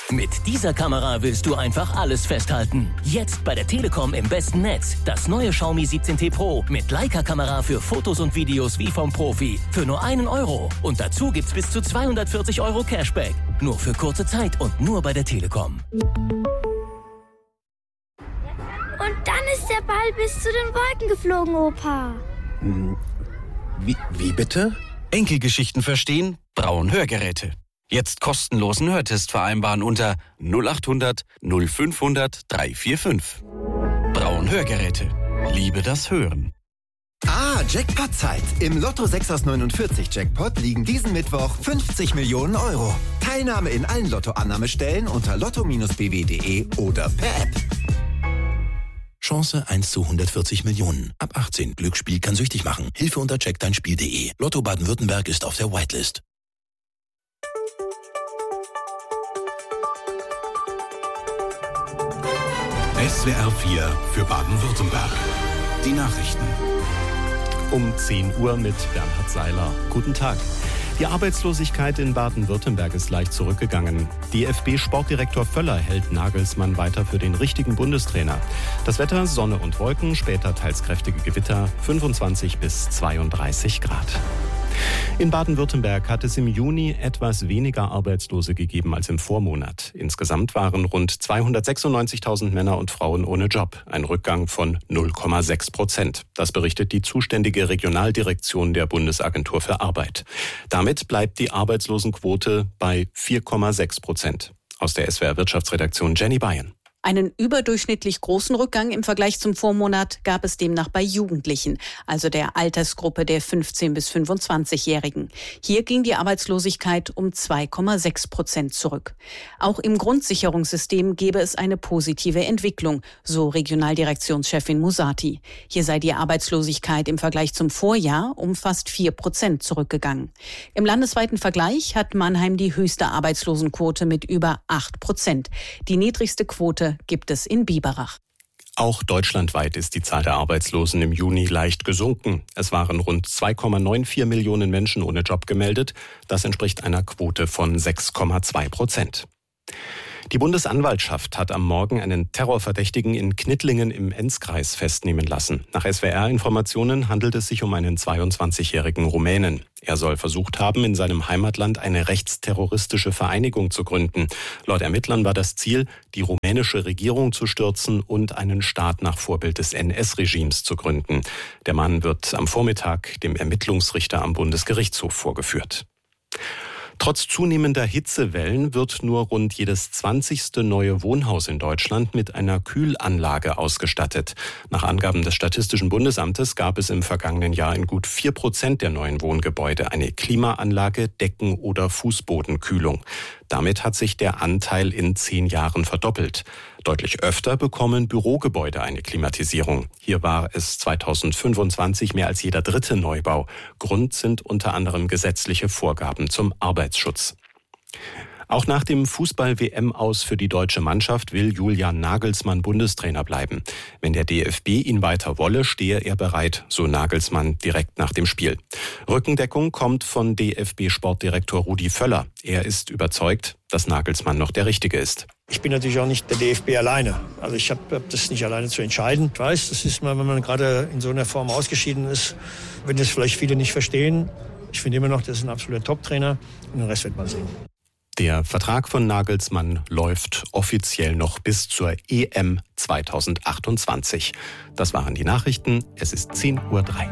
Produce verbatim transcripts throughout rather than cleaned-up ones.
Mit dieser Kamera willst du einfach alles festhalten. Jetzt bei der Telekom im besten Netz. Das neue Xiaomi siebzehn T Pro mit Leica-Kamera für Fotos und Videos wie vom Profi. Für nur einen Euro. Und dazu gibt's bis zu zweihundertvierzig Euro Cashback. Nur für kurze Zeit und nur bei der Telekom. Und dann ist der Ball bis zu den Wolken geflogen, Opa. Wie, wie bitte? Enkelgeschichten verstehen? Braun Hörgeräte. Jetzt kostenlosen Hörtest vereinbaren unter null acht hundert null fünfhundert dreihundertfünfundvierzig. Braun Hörgeräte. Liebe das Hören. Ah, Jackpot-Zeit. Im Lotto sechs aus neunundvierzig Jackpot liegen diesen Mittwoch fünfzig Millionen Euro. Teilnahme in allen Lottoannahmestellen unter lotto b w punkt de oder per App. Chance eins zu hundertvierzig Millionen. Ab achtzehn. Glücksspiel kann süchtig machen. Hilfe unter check dein Spiel punkt de. Lotto Baden-Württemberg ist auf der Whitelist. S W R vier für Baden-Württemberg. Die Nachrichten. Um zehn Uhr mit Bernhard Seiler. Guten Tag. Die Arbeitslosigkeit in Baden-Württemberg ist leicht zurückgegangen. D F B-Sportdirektor Völler hält Nagelsmann weiter für den richtigen Bundestrainer. Das Wetter, Sonne und Wolken, später teils kräftige Gewitter, fünfundzwanzig bis zweiunddreißig Grad. In Baden-Württemberg hat es im Juni etwas weniger Arbeitslose gegeben als im Vormonat. Insgesamt waren rund zweihundertsechsundneunzigtausend Männer und Frauen ohne Job, ein Rückgang von null Komma sechs Prozent. Das berichtet die zuständige Regionaldirektion der Bundesagentur für Arbeit. Damit bleibt die Arbeitslosenquote bei vier Komma sechs Prozent. Aus der S W R Wirtschaftsredaktion Jenny Bayern. Einen überdurchschnittlich großen Rückgang im Vergleich zum Vormonat gab es demnach bei Jugendlichen, also der Altersgruppe der fünfzehn- bis fünfundzwanzigjährigen. Hier ging die Arbeitslosigkeit um zwei Komma sechs Prozent zurück. Auch im Grundsicherungssystem gebe es eine positive Entwicklung, so Regionaldirektionschefin Musati. Hier sei die Arbeitslosigkeit im Vergleich zum Vorjahr um fast vier Prozent zurückgegangen. Im landesweiten Vergleich hat Mannheim die höchste Arbeitslosenquote mit über acht Prozent. Die niedrigste Quote gibt es in Biberach. Auch deutschlandweit ist die Zahl der Arbeitslosen im Juni leicht gesunken. Es waren rund zwei Komma vierundneunzig Millionen Menschen ohne Job gemeldet. Das entspricht einer Quote von sechs Komma zwei Prozent. Die Bundesanwaltschaft hat am Morgen einen Terrorverdächtigen in Knittlingen im Enzkreis festnehmen lassen. Nach S W R-Informationen handelt es sich um einen zweiundzwanzigjährigen Rumänen. Er soll versucht haben, in seinem Heimatland eine rechtsterroristische Vereinigung zu gründen. Laut Ermittlern war das Ziel, die rumänische Regierung zu stürzen und einen Staat nach Vorbild des N S-Regimes zu gründen. Der Mann wird am Vormittag dem Ermittlungsrichter am Bundesgerichtshof vorgeführt. Trotz zunehmender Hitzewellen wird nur rund jedes zwanzigste neue Wohnhaus in Deutschland mit einer Kühlanlage ausgestattet. Nach Angaben des Statistischen Bundesamtes gab es im vergangenen Jahr in gut vier Prozent der neuen Wohngebäude eine Klimaanlage, Decken- oder Fußbodenkühlung. Damit hat sich der Anteil in zehn Jahren verdoppelt. Deutlich öfter bekommen Bürogebäude eine Klimatisierung. Hier war es zweitausendfünfundzwanzig mehr als jeder dritte Neubau. Grund sind unter anderem gesetzliche Vorgaben zum Arbeitsschutz. Auch nach dem Fußball-W M-Aus für die deutsche Mannschaft will Julian Nagelsmann Bundestrainer bleiben. Wenn der D F B ihn weiter wolle, stehe er bereit, so Nagelsmann direkt nach dem Spiel. Rückendeckung kommt von D F B-Sportdirektor Rudi Völler. Er ist überzeugt, dass Nagelsmann noch der Richtige ist. Ich bin natürlich auch nicht der D F B alleine. Also ich habe das nicht alleine zu entscheiden. Ich weiß, das ist mal, wenn man gerade in so einer Form ausgeschieden ist, wenn das vielleicht viele nicht verstehen. Ich finde immer noch, das ist ein absoluter Top-Trainer und den Rest wird man sehen. Der Vertrag von Nagelsmann läuft offiziell noch bis zur E M zweitausendachtundzwanzig. Das waren die Nachrichten. Es ist zehn Uhr drei.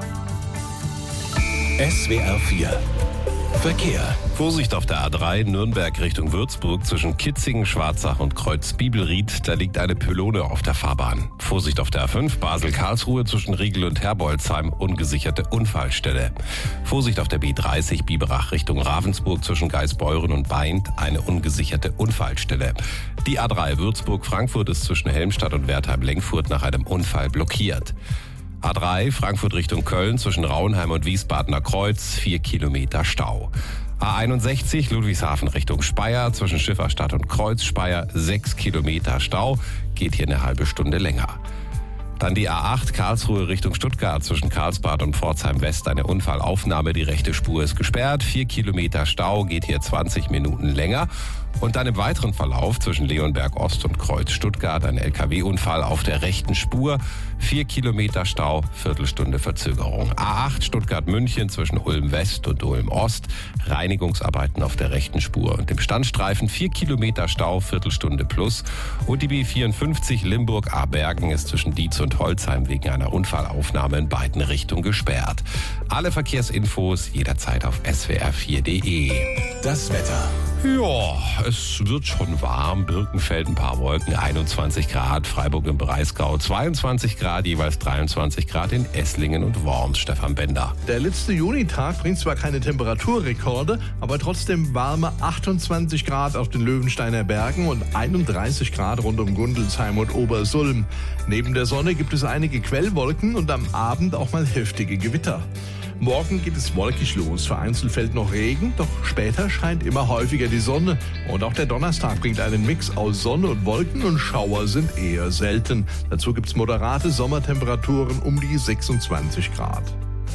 S W R vier Verkehr. Vorsicht auf der A drei Nürnberg Richtung Würzburg zwischen Kitzingen, Schwarzach und Kreuz-Bibelried. Da liegt eine Pylone auf der Fahrbahn. Vorsicht auf der A fünf Basel-Karlsruhe zwischen Riegel und Herbolzheim. Ungesicherte Unfallstelle. Vorsicht auf der B dreißig Biberach Richtung Ravensburg zwischen Geisbeuren und Baindt. Eine ungesicherte Unfallstelle. Die A drei Würzburg-Frankfurt ist zwischen Helmstadt und Wertheim-Lenkfurt nach einem Unfall blockiert. A drei Frankfurt Richtung Köln zwischen Rauenheim und Wiesbadener Kreuz, vier Kilometer Stau. A einundsechzig Ludwigshafen Richtung Speyer zwischen Schifferstadt und Kreuz-Speyer, sechs Kilometer Stau, geht hier eine halbe Stunde länger. Dann die A acht Karlsruhe Richtung Stuttgart zwischen Karlsbad und Pforzheim West, eine Unfallaufnahme, die rechte Spur ist gesperrt, vier Kilometer Stau, geht hier zwanzig Minuten länger. Und dann im weiteren Verlauf zwischen Leonberg Ost und Kreuz Stuttgart ein L K W-Unfall auf der rechten Spur. Vier Kilometer Stau, Viertelstunde Verzögerung. A acht Stuttgart-München zwischen Ulm West und Ulm Ost. Reinigungsarbeiten auf der rechten Spur. Und im Standstreifen vier Kilometer Stau, Viertelstunde plus. Und die B vierundfünfzig Limburg-Abergen ist zwischen Dietz und Holzheim wegen einer Unfallaufnahme in beiden Richtungen gesperrt. Alle Verkehrsinfos jederzeit auf S W R vier Punkt de. Das Wetter. Ja, es wird schon warm. Birkenfeld ein paar Wolken, einundzwanzig Grad. Freiburg im Breisgau zweiundzwanzig Grad, jeweils dreiundzwanzig Grad in Esslingen und Worms. Stefan Bender. Der letzte Junitag bringt zwar keine Temperaturrekorde, aber trotzdem warme achtundzwanzig Grad auf den Löwensteiner Bergen und einunddreißig Grad rund um Gundelsheim und Obersulm. Neben der Sonne gibt es einige Quellwolken und am Abend auch mal heftige Gewitter. Morgen geht es wolkig los, vereinzelt fällt noch Regen, doch später scheint immer häufiger die Sonne. Und auch der Donnerstag bringt einen Mix aus Sonne und Wolken und Schauer sind eher selten. Dazu gibt es moderate Sommertemperaturen um die sechsundzwanzig Grad.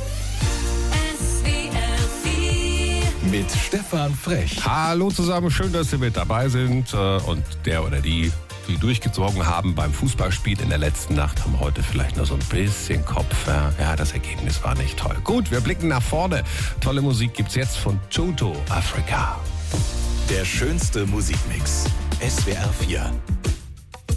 Mit Stefan Frech. Hallo zusammen, schön, dass Sie mit dabei sind. Und der oder die, die durchgezogen haben beim Fußballspiel in der letzten Nacht, haben heute vielleicht noch so ein bisschen Kopf. Ja, das Ergebnis war nicht toll. Gut, wir blicken nach vorne. Tolle Musik gibt's jetzt von Toto Africa. Der schönste Musikmix. S W R vier.